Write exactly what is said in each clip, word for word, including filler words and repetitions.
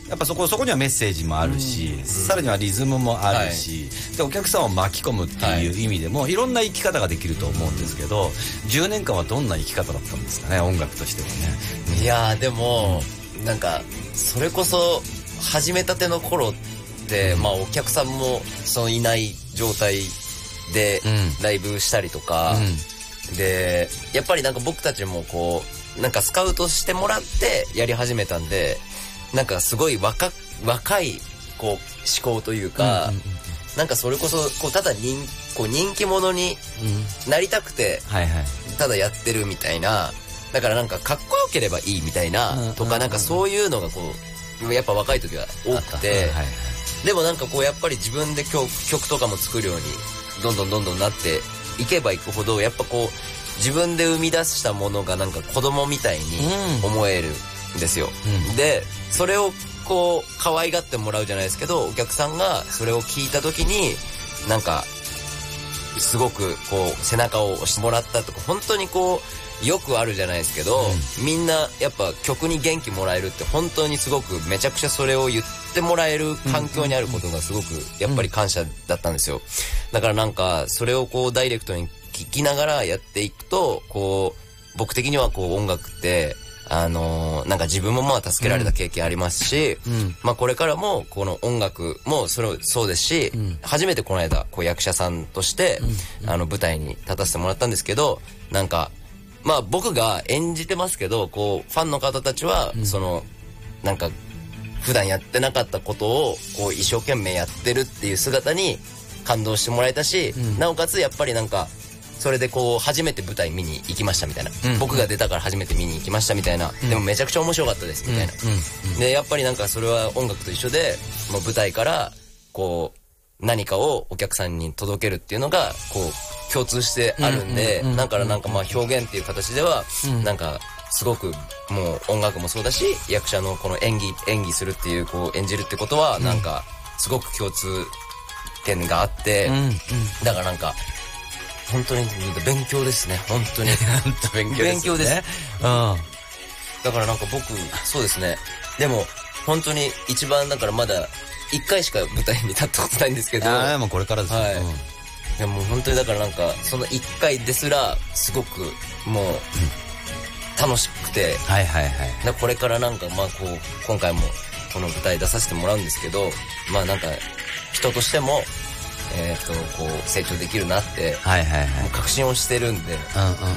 やっぱそこそこにはメッセージもあるし、うん、さらにはリズムもあるし、はい、でお客さんを巻き込むっていう意味でも、はい、いろんな生き方ができると思うんですけど、じゅうねんかんはどんな生き方だったんですかね、音楽としてはね。 いやーでも、うん、なんかそれこそ始めたての頃って、うん、まあお客さんもそのいない状態でライブしたりとか、うん、でやっぱりなんか僕たちもこうなんかスカウトしてもらってやり始めたんで、なんかすごい若若いこう思考というか、うんうんうん、なんかそれこそこうただ人こう人気者になりたくてただやってるみたいな、だからなんかかっこよければいいみたいなとか、なんかそういうのがこうやっぱ若い時は多くて、はいはい、でもなんかこうやっぱり自分で 曲, 曲とかも作るようにどんどんどんどんなっていけばいくほど、やっぱこう自分で生み出したものがなんか子供みたいに思えるんですよ、うん、でそれをこう可愛がってもらうじゃないですけど、お客さんがそれを聞いた時になんかすごくこう背中を押してもらったとか、本当にこうよくあるじゃないですけど、うん、みんなやっぱ曲に元気もらえるって本当にすごくめちゃくちゃそれを言ってもらえる環境にあることがすごくやっぱり感謝だったんですよ。だからなんかそれをこうダイレクトに聞きながらやっていくと、こう僕的にはこう音楽ってあのー、なんか自分もまあ助けられた経験ありますし、うん、まあこれからもこの音楽もそれそうですし、うん、初めてこの間こう役者さんとして、うん、あの舞台に立たせてもらったんですけど、なんかまあ僕が演じてますけど、こうファンの方たちは、うん、そのなんか普段やってなかったことをこう一生懸命やってるっていう姿に感動してもらえたし、うん、なおかつやっぱりなんかそれでこう初めて舞台見に行きましたみたいな、うん、僕が出たから初めて見に行きましたみたいな、うん、でもめちゃくちゃ面白かったですみたいな、うんうん、でやっぱりなんかそれは音楽と一緒で、もう舞台からこう何かをお客さんに届けるっていうのがこう共通してあるんで、だからなんかまあ表現っていう形ではなんかすごくもう音楽もそうだし、役者のこの演技演技するっていうこう演じるってことはなんかすごく共通点があって、うんうん、だからなんか本当に勉強ですね、本当に本当勉強ですね。 勉強です。うん。だからなんか僕そうですね。でも本当に一番だからまだ一回しか舞台に立ったことないんですけど。 ああもうこれからですね。はい。うん、 でも本当にだからなんかその一回ですらすごくもう楽しくて、 うん、はいはいはい。 だこれからなんかまあこう今回もこの舞台出させてもらうんですけど、まあなんか人としても。えー、とこう成長できるなって、はいはいはい、もう確信をしてるんで、うんうんうん、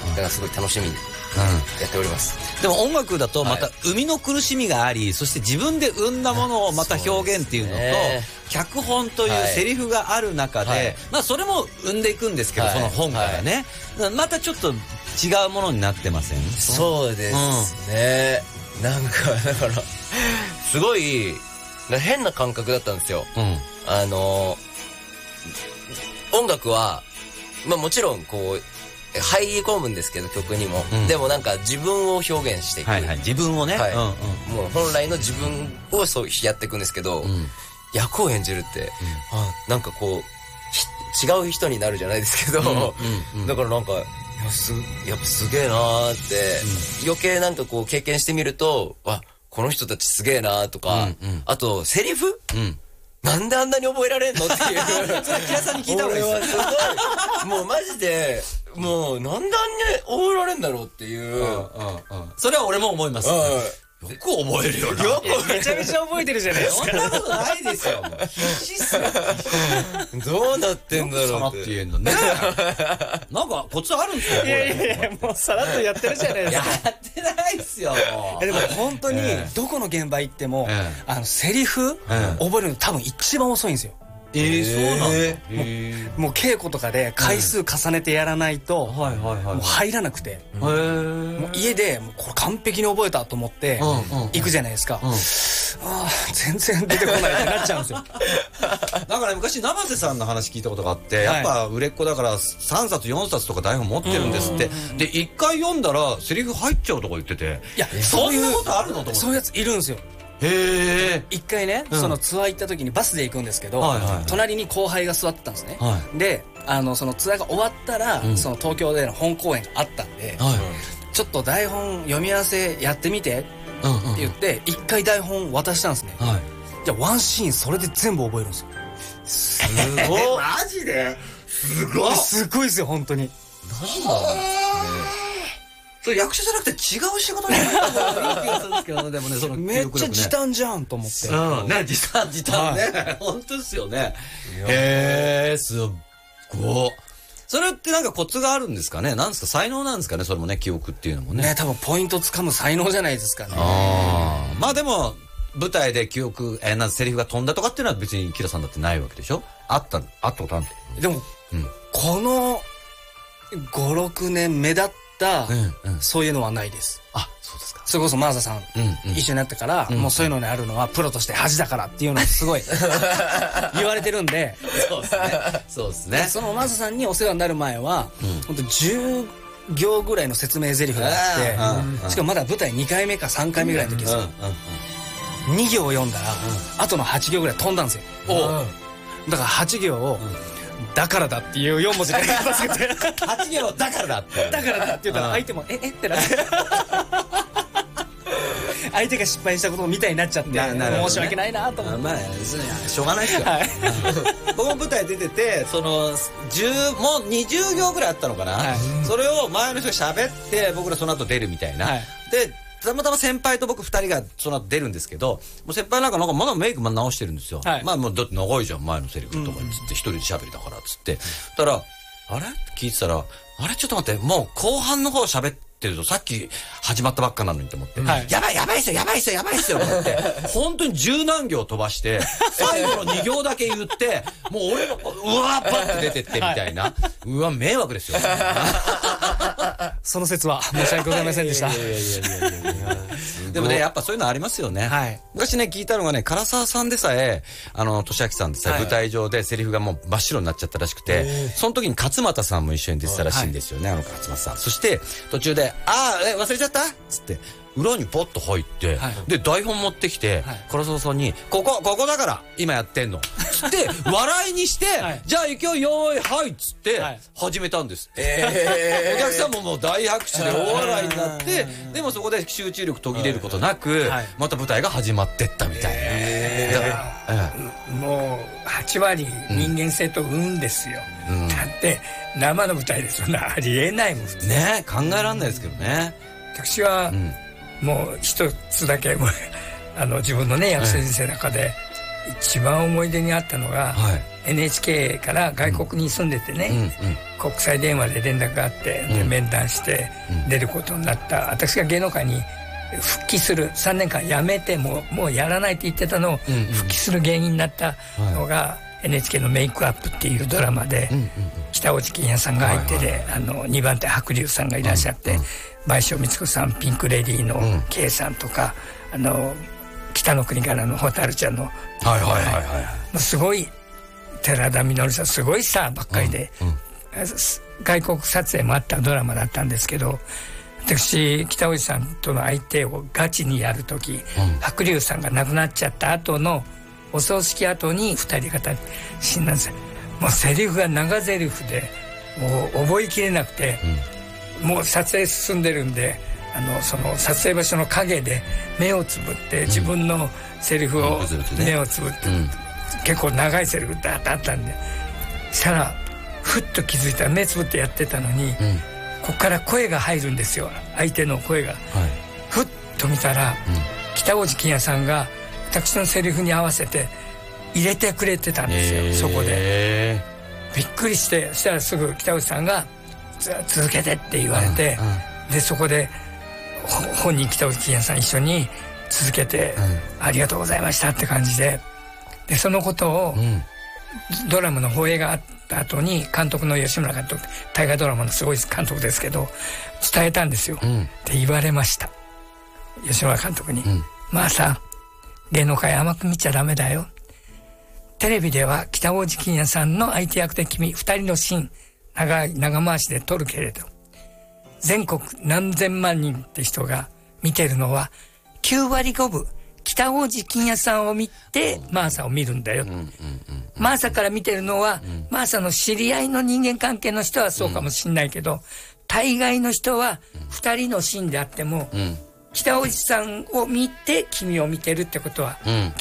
だからすごい楽しみにやっております、 うん、でも音楽だとまた生みの苦しみがあり、はい、そして自分で生んだものをまた表現っていうのと、ね、脚本というセリフがある中で、はい、まあそれも生んでいくんですけど、はい、その本からね、はい、またちょっと違うものになってません？ そうですね、うん、なんかだからすごい変な感覚だったんですよ、うん、あの音楽は、まあもちろんこう入り込むんですけど曲にも、うん、でもなんか自分を表現していく、 はいはい、自分をね、はいうんうん、もう本来の自分をそうやっていくんですけど、うん、役を演じるって、うん、あなんかこう違う人になるじゃないですけど、うんうんうん、だからなんかいやすやっぱすげえなーって、うん、余計なんかこう経験してみると、あこの人たちすげえなーとか、うんうん、あとセリフ、うんなんであんなに覚えられんのっていうそれキラさんに聞いた方がいいですよもうマジでもうなんであんなに覚えられんだろうっていう、うんうんうん、 それは俺も思います、ね、よく覚えるよな。 よくめちゃめちゃ覚えてるじゃないですか。 そんなことないですよ。もう必死っすよ。 どうなってんだろうって。 さらって言えんのね。なんかコツあるんですよ。 いやいやいやもうさらっとやってるじゃないですか。 やってないっすよ。 でも本当にどこの現場行っても、えー、あのセリフ、うん、覚えるの多分一番遅いんですよ。 えー、そうなんだ、 えー、もう、もう稽古とかで回数重ねてやらないと、うん、もう入らなくて、うん、もう家でもうこれ完璧に覚えたと思って行くじゃないですか、うんうん、あ全然出てこないってなっちゃうんですよだから昔生瀬さんの話聞いたことがあって、はい、やっぱ売れっ子だからさんさつよんさつとか台本持ってるんですって、でいっかい読んだらセリフ入っちゃうとか言ってて、いやそんなことあるのと思って。 そういうやついるんですよ。へえ。一回ね、うん、そのツアー行った時にバスで行くんですけど、はいはいはい、隣に後輩が座ってたんですね、はい、であのそのツアーが終わったら、うん、その東京での本公演があったんで、はい、ちょっと台本読み合わせやってみてってって言って一回台本渡したんですね。じゃあワンシーンそれで全部覚えるんですよ。 すごいマジですごいすごいですよ本当に。 なんだろうね。それ役者じゃなくて違う仕事になった方がいい気がするんですけどね。でもね、そのめっちゃ時短じゃんと思って。 うん、ね、時短時短ね。本当ですよね。へえ、すっごい。それってなんかコツがあるんですかね。なんですか、才能なんですかね。それもね、記憶っていうのもね。 ね、多分ポイント掴む才能じゃないですかね。 ああ、まあでも舞台で記憶、えー、なんセリフが飛んだとかっていうのは別にキラさんだってないわけでしょ。あった、あったことあるんでも、うん、このご、ろくねん目立った、うんうん、そういうのはないです。 あ、そうですか。 それこそマーサさん、うんうん、一緒になってから、うん、もうそういうのにあるのはプロとして恥だからっていうのをすごい言われてるんで。 そうですね。そうですね。 そのマーサさんにお世話になる前は、うん、ほんとじゅうぎょうぐらいの説明台詞があって、しかもまだ舞台にかいめかさんかいめぐらいの時ですよ。にぎょう読んだら、あとのはちぎょうぐらい飛んだんですよ。だからはちぎょうを、だからだっていうよんもじで片付けてはちぎょうだからだってだからだって言ったら相手もええってなって相手が失敗したことみたいになっちゃって、申し訳ないなと思って。 まあしょうがないですよ。僕も舞台出てて、そのじゅうもうにじゅうぎょうぐらいあったのかな。それを前の人が喋って僕らその後出るみたいな。でたまたま先輩と僕ふたりがその後出るんですけど、もう先輩なんかなんかまだメイク直してるんですよ。はい、まあもうだって長いじゃん前のセリフとかつって一人で喋りだからっつって。たらあれ聞いてたら、あれちょっと待って、もう後半の方喋ってるとさっき始まったばっかなのにと思って、はい、やばいやばいっすよやばいっすよやばいっすよと思って本当に十何行飛ばして最後のに行だけ言ってもう俺のうわーパッて出てってみたいな、はい、うわ迷惑ですよ。 その説は申し訳ございませんでした。 でもねやっぱそういうのありますよね。はい、昔ね聞いたのがね、唐沢さんでさえあの俊明さんでさえ、はい、舞台上でセリフがもう真っ白になっちゃったらしくて、その時に勝俣さんも一緒に出てたらしいんですよね、はい、あの勝俣さん。そして途中で「ああ忘れちゃった?」っつって裏にポッと入って、はい、で台本持ってきて、はい、唐沢さんに「ここここだから今やってんの」つって笑いにして「はい、じゃあ行くよよーいはい」っつって始めたんですって、えー、お客さんももう大拍手で大笑いになってでもそこで集中力途切れることなく、はい、また舞台が始まってったみたいな、えー、もうはちわり人間性と運ですよ、うん、だって生の舞台でそんなありえないもんね。考えられないですけどね。 私は、うんもう一つだけあの自分のね役者人生の中で一番思い出にあったのが、はい、エヌエイチケー から外国に住んでてね、うんうん、国際電話で連絡があって、うん、で面談して出ることになった、うん、私が芸能界に復帰するさんねんかん辞めてもう、もうやらないって言ってたのを復帰する原因になったのが、はい、エヌエイチケー のメイクアップっていうドラマで、うんうんうん、北大路欣也さんが入ってで、はいはい、あのにばん手白龍さんがいらっしゃって、うんうん倍賞美津子さん、ピンクレディーの K さんとか、うん、あの北の国からの蛍ちゃんの、はいはいはいはい、すごい寺田稔さんすごいスターばっかりで、うんうん、外国撮影もあったドラマだったんですけど、私北大路さんとの相手をガチにやる時、うん、白龍さんが亡くなっちゃった後のお葬式後にふたり方死んだんですよ。もうセリフが長セリフでもう覚えきれなくて、うんもう撮影進んでるんであのその撮影場所の陰で目をつぶって自分のセリフを目をつぶって、うん、結構長いセリフってあったんでしたらふっと気づいたら目つぶってやってたのに、うん、ここから声が入るんですよ相手の声が、はい、ふっと見たら、うん、北大路欣也さんが私のセリフに合わせて入れてくれてたんですよ、えー、そこでびっくりして、そしたらすぐ北大路さんが続けてって言われて、うんうん、でそこで本人北大路欣也さん一緒に続けて、うん、ありがとうございましたって感じで、でそのことを、うん、ドラマの放映があった後に監督の吉村監督、大河ドラマのすごい監督ですけど伝えたんですよ、うん、って言われました吉村監督に、うん、まあさ芸能界甘く見ちゃダメだよ、テレビでは北大路欣也さんの相手役で君ふたりのシーン長い長回しで撮るけれど全国何千万人って人が見てるのはきゅうわりごぶ北大路欣也さんを見てマーサを見るんだよ、うんうんうんうん、マーサから見てるのは、うん、マーサの知り合いの人間関係の人はそうかもしんないけど、うん、大概の人はふたりのシーンであっても、うん、 北おじさんを見て君を見てるってことは、うん、